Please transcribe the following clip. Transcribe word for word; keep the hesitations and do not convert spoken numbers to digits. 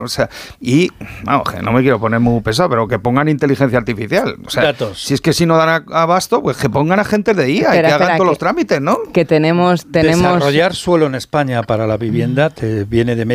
O sea, y, vamos, que no me quiero poner muy pesado, pero que pongan inteligencia artificial. O sea, datos. Si es que si no dan abasto, pues que pongan agentes de I A Espera, y que espera, hagan todos que, los trámites, ¿no? Que tenemos... tenemos Desarrollar suelo en España para la vivienda te viene de